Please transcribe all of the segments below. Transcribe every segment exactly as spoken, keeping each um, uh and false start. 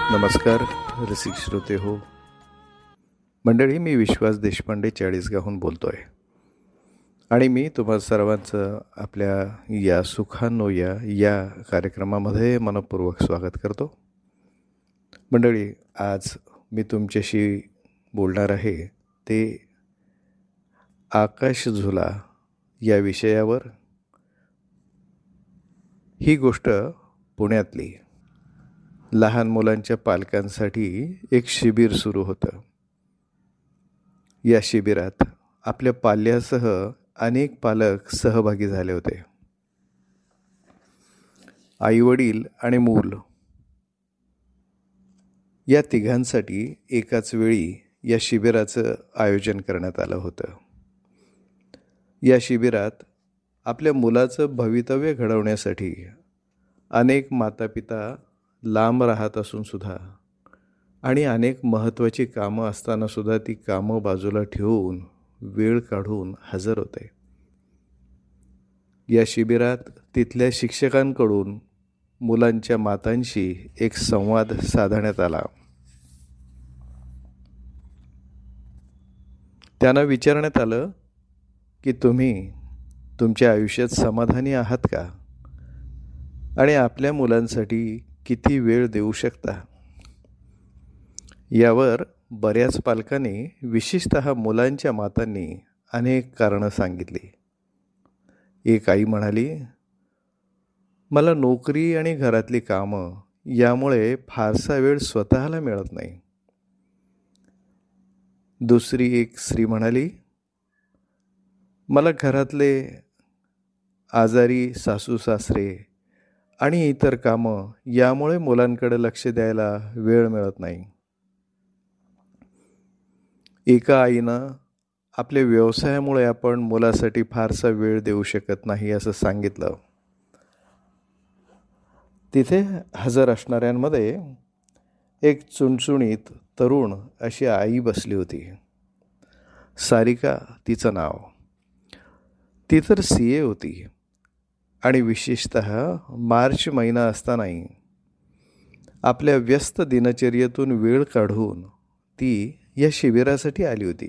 नमस्कार रसिक श्रोते हो मंडळी, मी विश्वास देशपांडे चाळीसगावहून बोलतो आहे आणि मी तुम्हा सर्वांचं आपल्या या सुखानो या या कार्यक्रमामध्ये मनपूर्वक स्वागत करतो. मंडळी, आज मी तुमच्याशी बोलणार आहे ते आकाश झुला या विषयावर. ही गोष्ट पुण्यातली लहान मुलांच्या पालकांसाठी एक शिबिर सुरू होतं. या शिबिरात आपल्या पाल्यासह अनेक पालक सहभागी झाले होते. आईवडील आणि मूल या तिघांसाठी एकाच वेळी या शिबिराचं आयोजन करण्यात आलं होतं. या शिबिरात आपल्या मुलाचं भवितव्य घडवण्यासाठी अनेक मातापिता लांब राहत असूनसुद्धा आणि अनेक महत्त्वाची कामं असतानासुद्धा ती कामं बाजूला ठेवून वेळ काढून हजर होते. या शिबिरात तिथल्या शिक्षकांकडून मुलांच्या मातांशी एक संवाद साधण्यात आला. त्यांना विचारण्यात आलं की तुम्ही तुमच्या आयुष्यात समाधानी आहात का आणि आपल्या मुलांसाठी किती वेळ देऊ शकता. यावर बऱ्याच पालकांनी, विशेषतः मुलांच्या मातांनी अनेक कारणं सांगितली. एक आई म्हणाली, मला नोकरी आणि घरातली कामं यामुळे फारसा वेळ स्वतःला मिळत नाही. दुसरी एक स्त्री म्हणाली, मला घरातले आजारी सासू सासरे आणि इतर कामं यामुळे मुलांकडे लक्ष द्यायला वेळ मिळत नाही. एका आईनं आपल्या व्यवसायामुळे आपण मुलासाठी फारसा वेळ देऊ शकत नाही असं सांगितलं. तिथे हजर असणाऱ्यांमध्ये एक चुणचुणीत तरुण अशी आई बसली होती. सारिका तिचं नाव. ती तर सी ए होती आणि विशेषतः मार्च महिना असतानाही आपल्या व्यस्त दिनचर्येतून वेळ काढून ती या शिबिरासाठी आली होती.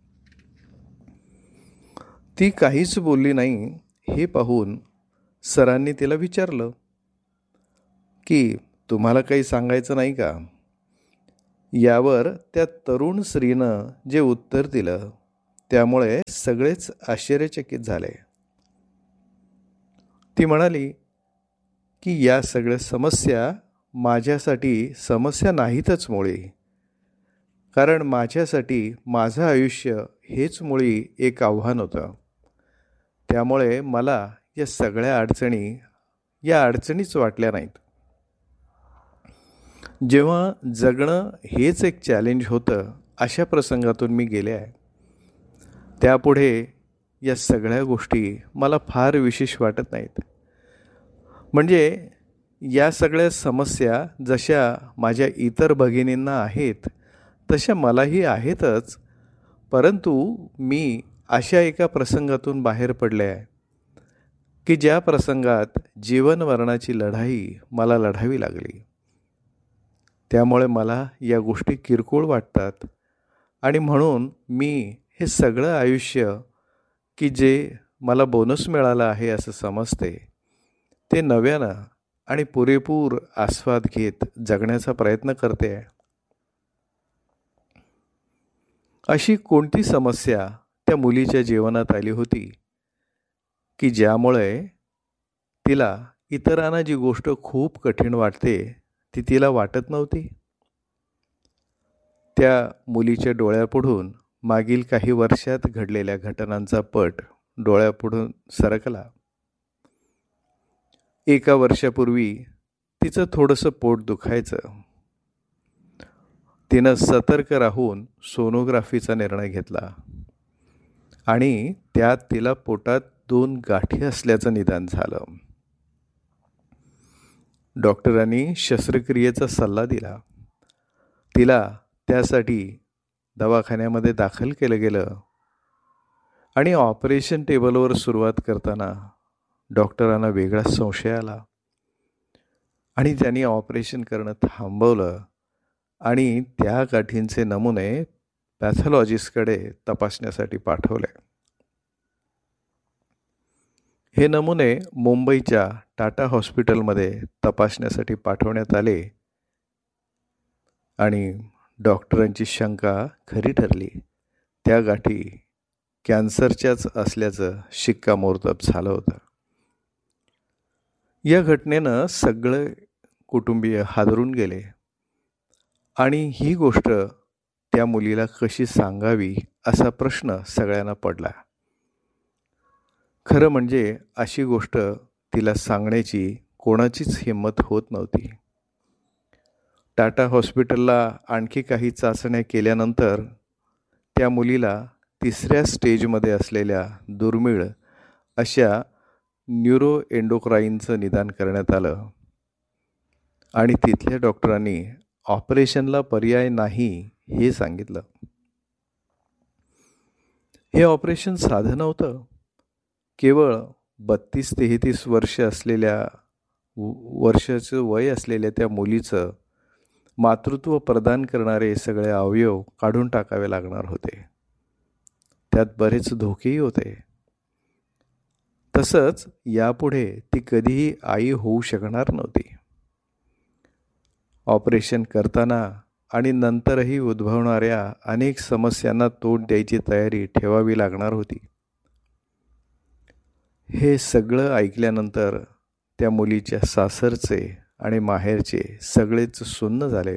ती काहीच बोलली नाही. हे पाहून सरांनी तिला विचारलं की तुम्हाला काही सांगायचं नाही का. यावर त्या तरुण स्त्रीनं जे उत्तर दिलं त्यामुळे सगळेच आश्चर्यचकित झाले. ती म्हणाली की या सगळ्या समस्या माझ्यासाठी समस्या नाहीतच मुळी, कारण माझ्यासाठी माझं आयुष्य हेच मुळी एक आव्हान होतं. त्यामुळे मला या सगळ्या अडचणी या अडचणीच वाटल्या नाहीत. जेव्हा जगणं हेच एक चॅलेंज होतं, अशा प्रसंगातून मी गेले आहे. त्यापुढे या सगळ्या गोष्टी मला फार विशेष वाटत नाहीत. म्हणजे या सगळ्या समस्या जशा माझ्या इतर भगिनींना आहेत तशा मलाही आहेतच, परंतु मी अशा एका प्रसंगातून बाहेर पडले आहे की ज्या प्रसंगात जीवन मरणाची लढाई मला लढावी लागली. त्यामुळे मला या गोष्टी किरकोळ वाटतात आणि म्हणून मी हे सगळं आयुष्य की जे मला बोनस मिळालं आहे असं समजते, ते नव्यानं आणि पुरेपूर आस्वाद घेत जगण्याचा प्रयत्न करते. अशी कोणती समस्या त्या मुलीच्या जीवनात आली होती की ज्यामुळे तिला इतरांना जी गोष्ट खूप कठीण वाटते ती तिला वाटत नव्हती. त्या मुलीच्या डोळ्यापुढून मागील काही वर्षात घडलेल्या घटनांचा पट डोळ्यापुढून सरकला. एका वर्षापूर्वी तिचं थोडंसं पोट दुखायचं. तिनं सतर्क राहून सोनोग्राफीचा निर्णय घेतला आणि त्यात तिला पोटात दोन गाठी असल्याचं निदान झालं. डॉक्टरांनी शस्त्रक्रियेचा सल्ला दिला. तिला त्यासाठी दवाखान्यामध्ये दाखल केलं गेलं आणि ऑपरेशन टेबलवर सुरुवात करताना डॉक्टरांना वेगळाच संशय आला आणि त्यांनी ऑपरेशन करणं थांबवलं आणि त्या गाठींचे नमुने पॅथॉलॉजिस्टकडे तपासण्यासाठी पाठवले. हे नमुने मुंबईच्या टाटा हॉस्पिटलमध्ये तपासण्यासाठी पाठवण्यात आले आणि डॉक्टरांची शंका खरी ठरली. त्या गाठी कॅन्सरच्याच असल्याचं शिक्कामोर्तब झालं होतं. या घटनेनं सगळे कुटुंबीय हादरून गेले आणि ही गोष्ट त्या मुलीला कशी सांगावी असा प्रश्न सगळ्यांना पडला. खरं म्हणजे अशी गोष्ट तिला सांगण्याची कोणाचीच हिंमत होत नव्हती. टाटा हॉस्पिटलला आणखी काही चाचण्या केल्यानंतर त्या मुलीला तिसऱ्या स्टेजमध्ये असलेल्या दुर्मिळ अशा न्यूरो एंडोक्राईनचं निदान करण्यात आलं आणि तिथल्या डॉक्टरांनी ऑपरेशनला पर्याय नाही हे सांगितलं. हे ऑपरेशन साधं नव्हतं. केवळ बत्तीस तेहतीस वर्ष असलेल्या वर्षाचं वय असलेल्या त्या मुलीचं मातृत्व प्रदान करणारे सगळे अवयव काढून टाकावे लागणार होते. त्यात बरेच धोकेही होते. तसंच यापुढे ती कधीही आई होऊ शकणार नव्हती. ऑपरेशन करताना आणि नंतरही उद्भवणाऱ्या अनेक समस्यांना तोंड द्यायची तयारी ठेवावी लागणार होती. हे सगळं ऐकल्यानंतर त्या मुलीच्या सासरचे आणि माहेरचे सगळेच सुन्न झाले.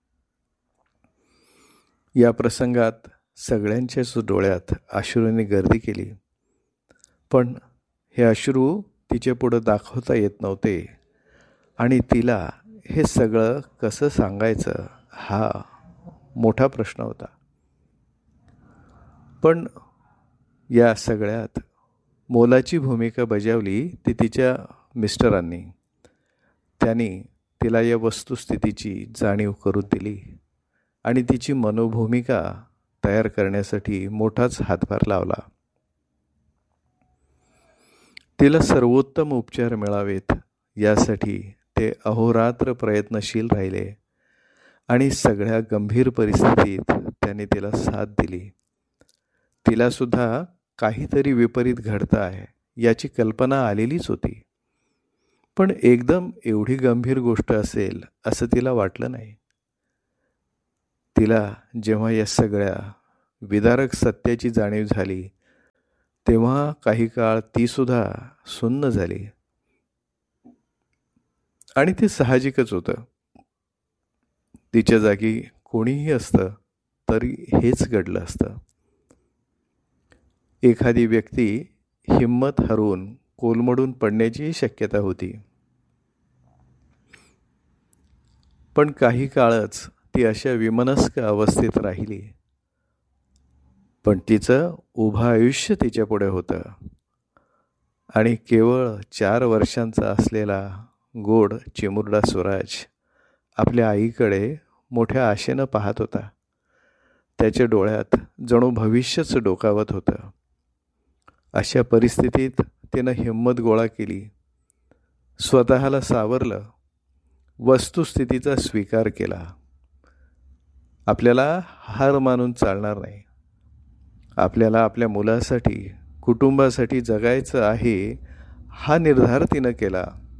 या प्रसंगात सगळ्यांच्याच डोळ्यात अश्रूंनी गर्दी केली, पण हे अश्रू तिच्या पुढं दाखवता येत नव्हते आणि तिला हे सगळं कसं सांगायचं हा मोठा प्रश्न होता. पण या सगळ्यात मोलाची भूमिका बजावली ती तिच्या मिस्टरांनी. त्यांनी तिला या वस्तुस्थितीची जाणीव करून दिली आणि तिची मनोभूमिका तयार करण्यासाठी मोठाच हातभार लावला. तिला सर्वोत्तम उपचार मिळावेत यासाठी ते अहोरात्र प्रयत्नशील राहिले आणि सगळ्या गंभीर परिस्थितीत त्यांनी तिला साथ दिली. तिला सुद्धा काहीतरी विपरीत घडतं आहे याची कल्पना आलेलीच होती, पण एकदम एवढी गंभीर गोष्ट असेल असं तिला वाटलं नाही. तिला जेव्हा या सगळ्या विदारक सत्याची जाणीव झाली तेव्हा काही काळ ती सुद्धा सुन्न झाली. आणि ते साहजिकच होतं. तिच्या जागी कोणीही असतं तरी हेच घडलं असतं. एखादी व्यक्ती हिंमत हरवून कोलमडून पडण्याचीही शक्यता होती. पण काही काळच ती अशा विमनस्क अवस्थेत राहिली. पण तिचं उभं आयुष्य तिच्या पुढे होतं आणि केवळ चार वर्षांचा असलेला गोड चिमुरडा स्वराज आपल्या आईकडे मोठ्या आशेनं पाहत होता. त्याच्या डोळ्यात जणू भविष्यच डोकावत होतं. अशा परिस्थितीत तिनं हिंमत गोळा केली, स्वतःला सावरलं, वस्तुस्थितीचा स्वीकार केला. आपल्याला हार मानून चालणार नाही. आपल्याला आपल्या मुलासाठी, कुटुंबासाठी जगायचं आहे हा निर्धार तिनं केला.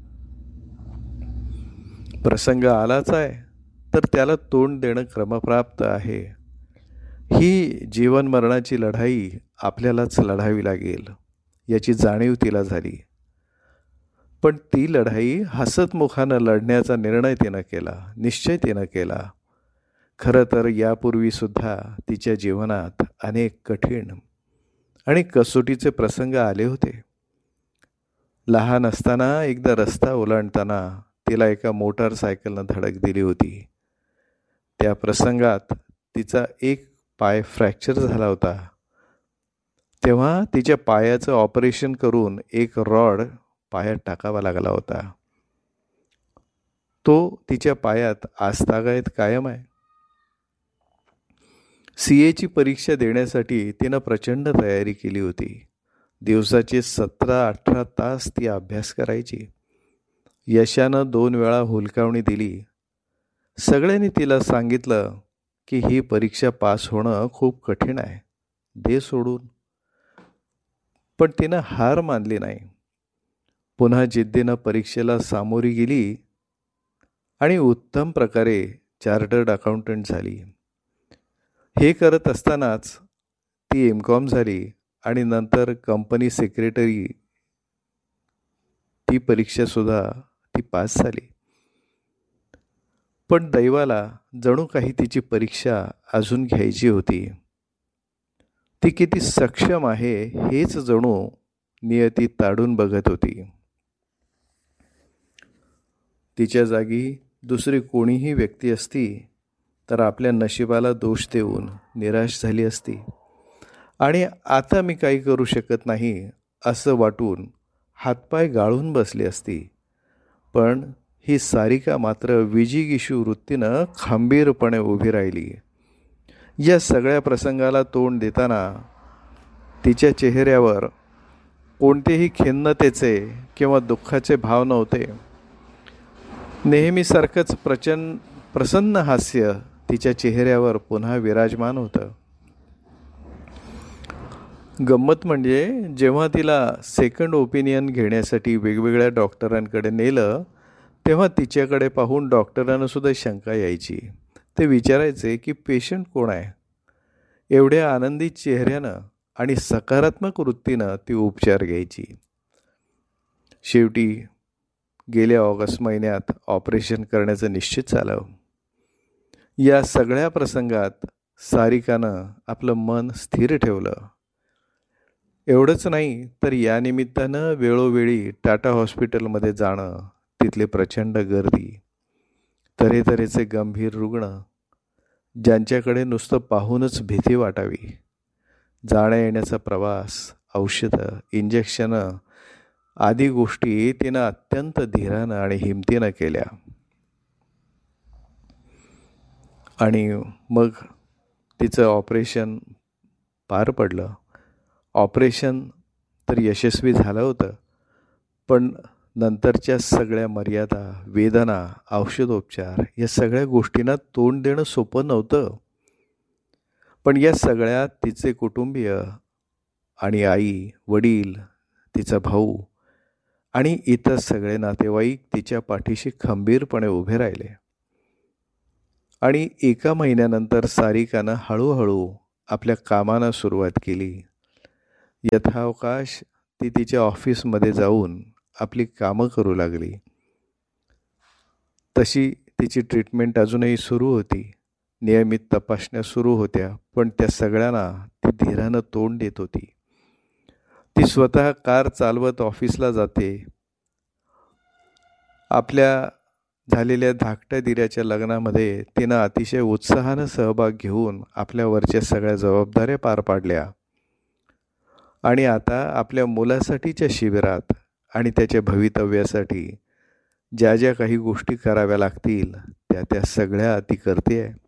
प्रसंग आलाच आहे तर त्याला तोंड देणं क्रमप्राप्त आहे. ही जीवन मरणाची लढाई आपल्यालाच लढावी लागेल याची जाणीव तिला झाली. पण ती लढाई हसतमुखानं लढण्याचा निर्णय तिनं केला, निश्चय तिनं केला. खरं तर यापूर्वीसुद्धा तिच्या जीवनात अनेक कठीण आणि कसोटीचे प्रसंग आले होते. लहान असताना एकदा रस्ता ओलांडताना तिला एका मोटारसायकलनं धडक दिली होती. त्या प्रसंगात तिचा एक पाय फ्रॅक्चर झाला होता. तेव्हा तिच्या पायाचं ऑपरेशन करून एक रॉड पायात टाकावा लागला होता. तो तिच्या पायात आजतागायत कायम आहे. सी एची परीक्षा देण्यासाठी तिनं प्रचंड तयारी केली होती. दिवसाचे सतरा अठरा तास ती अभ्यास करायची. यशानं दोन वेळा हुलकावणी दिली. सगळ्यांनी तिला सांगितलं की ही परीक्षा पास होणं खूप कठीण आहे, दे सोडून. पण तिनं हार मानली नाही. पुन्हा जिद्दीनं परीक्षेला सामोरी गेली आणि उत्तम प्रकारे चार्टर्ड अकाउंटंट झाली. हे करत असतानाच ती एम कॉम झाली आणि नंतर कंपनी सेक्रेटरी ती परीक्षासुद्धा ती पास झाली. पण दैवाला जणू काही तिची परीक्षा अजून घ्यायची होती. ती किती सक्षम आहे हेच जणू नियती ताडून बघत होती. तिच्या जागी दुसरी कोणीही व्यक्ती असती तर आपल्या नशिबाला दोष देऊन निराश झाली असती आणि आता मी काही करू शकत नाही असं वाटून हातपाय गाळून बसली असती. पण ही सारिका मात्र विजिगीषू वृत्तीनं खंबीरपणे उभी राहिली. या सगळ्या प्रसंगाला तोंड देताना तिच्या चेहऱ्यावर कोणतेही खिन्नतेचे किंवा दुःखाचे भाव नव्हते. नेहमीसारखंच प्रचंड प्रसन्न हास्य तिच्या चेहऱ्यावर पुन्हा विराजमान होतं. गंमत म्हणजे जेव्हा तिला सेकंड ओपिनियन घेण्यासाठी वेगवेगळ्या डॉक्टरांकडे नेलं तेव्हा तिच्याकडे पाहून डॉक्टरांना सुद्धा शंका यायची. ते विचारायचे की पेशंट कोण आहे. एवढ्या आनंदी चेहऱ्यानं आणि सकारात्मक वृत्तीनं ती उपचार घ्यायची. शेवटी गेल्या ऑगस्ट महिन्यात ऑपरेशन करण्याचं निश्चित झालं. या सगळ्या प्रसंगात सारिकानं आपलं मन स्थिर ठेवलं. एवढंच नाही तर या निमित्तानं वेळोवेळी टाटा हॉस्पिटलमध्ये जाणं, तिथली प्रचंड गर्दी, तऱ्हेतऱ्हेचे गंभीर रुग्ण ज्यांच्याकडे नुसतं पाहूनच भीती वाटावी, जाण्या येण्याचा प्रवास, औषधं, इंजेक्शनं आदी गोष्टी तिनं अत्यंत धीरानं आणि हिमतीनं केल्या. आणि मग तिचं ऑपरेशन पार पडलं. ऑपरेशन तर यशस्वी झालं होतं, पण नंतरच्या सगळ्या मर्यादा, वेदना, औषधोपचार या सगळ्या गोष्टींना तोंड देणं सोपं नव्हतं. पण या सगळ्यात तिचे कुटुंबीय आणि आई, वडील, तिचा भाऊ आणि इतर सगळे नातेवाईक तिच्या पाठीशी खंबीरपणे उभे राहिले. आणि एका महिन्यानंतर सारिकानं हळूहळू आपल्या कामाला सुरुवात केली. यथावकाश ती तिच्या ऑफिसमध्ये जाऊन आपली कामं करू लागली. तशी तिची ट्रीटमेंट अजूनही सुरू होती. नियमित तपासण्या सुरू होत्या, पण त्या सगळ्यांना ती धीरानं तोंड देत होती. ती स्वतः कार चालवत ऑफिसला जाते. आपल्या झालेल्या धाकट्या दिऱ्याच्या लग्नामध्ये तिनं अतिशय उत्साहानं सहभाग घेऊन आपल्यावरच्या सगळ्या जबाबदाऱ्या पार पाडल्या. आणि आता आपल्या मुलासाठीच्या शिबिरात आणि त्याच्या भवितव्यासाठी ज्या ज्या काही गोष्टी कराव्या लागतील त्या त्या सगळ्या ती करते आहे.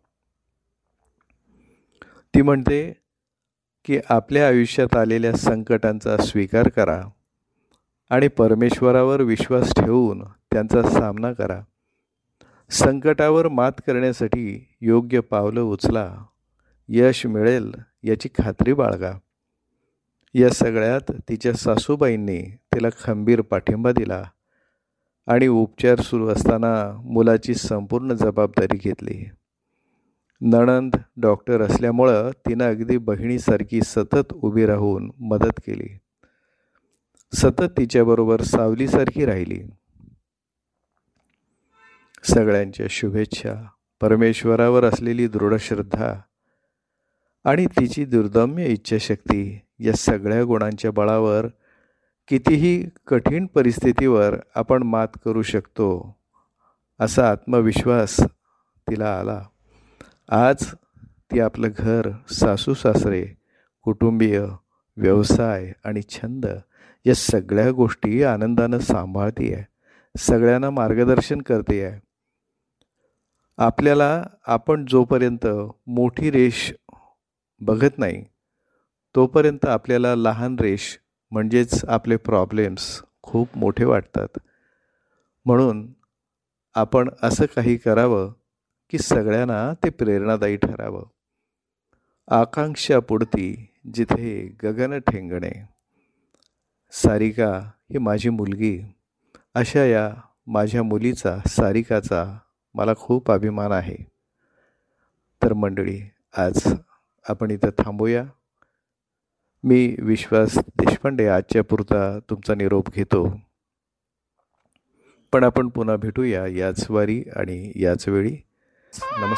ती म्हणते की आपल्या आयुष्यात आलेल्या संकटांचा स्वीकार करा आणि परमेश्वरावर विश्वास ठेवून त्यांचा सामना करा. संकटावर मात करण्यासाठी योग्य पावलं उचला. यश मिळेल याची खात्री बाळगा. या सगळ्यात तिच्या सासूबाईंनी तिला खंबीर पाठिंबा दिला आणि उपचार सुरू असताना मुलाची संपूर्ण जबाबदारी घेतली. नणंद डॉक्टर असल्यामुळं तिनं अगदी बहिणीसारखी सतत उभी राहून मदत केली. सतत तिच्याबरोबर सावलीसारखी राहिली. सगळ्यांच्या शुभेच्छा, परमेश्वरावर असलेली दृढ श्रद्धा आणि तिची दुर्दम्य इच्छाशक्ती या सगळ्या गुणांच्या बळावर कितीही कठीण परिस्थितीवर आपण मात करू शकतो असा आत्मविश्वास तिला आला. आज ती आपलं घर, सासू सासरे, कुटुंबीय, व्यवसाय आणि छंद या सगळ्या गोष्टी आनंदानं सांभाळते आहे. सगळ्यांना मार्गदर्शन करते आहे. आपल्याला आपण जोपर्यंत मोठी रेष बघत नाही तोपर्यंत आपल्याला लहान रेष म्हणजेच आपले प्रॉब्लेम्स खूप मोठे वाटतात. म्हणून आपण असं काही करावं की सगळ्यांना ते प्रेरणादायी ठरावं. आकांक्षा पुढती जिथे गगन ठेंगणे. सारिका ही माझी मुलगी. अशा या माझ्या मुलीचा, सारिकाचा मला खूप अभिमान आहे. तर मंडळी, आज आपण इथं थांबूया. मी विश्वास देशपांडे आजच्या पुरता तुमचा निरोप घेतो. पण आपण पुन्हा भेटूया याच वारी आणि याच वेळी. नमस्कार.